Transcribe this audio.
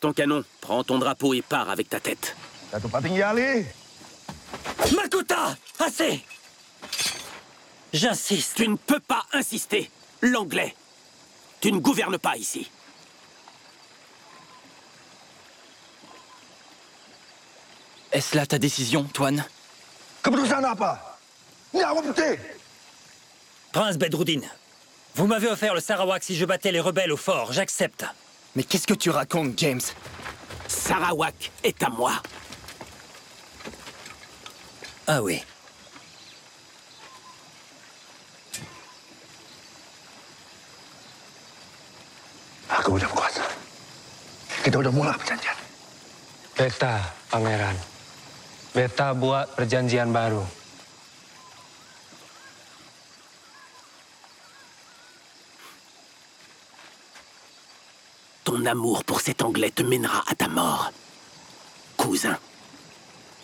ton canon, prends ton drapeau et pars avec ta tête. Makuta! Assez! J'insiste. Tu ne peux pas insister. L'anglais. Tu ne gouvernes pas ici. Est-ce là ta décision, Tuan? Prince Bedruddin, vous m'avez offert le Sarawak si je battais les rebelles au fort, j'accepte. Mais qu'est-ce que tu racontes, James? Sarawak est à moi. Ah oui. Aku udah puas. Kita udah mulai perjanjian. Beta, Pangeran. Beta buat perjanjian baru. Ton amour pour cet Anglais te mènera à ta mort, cousin.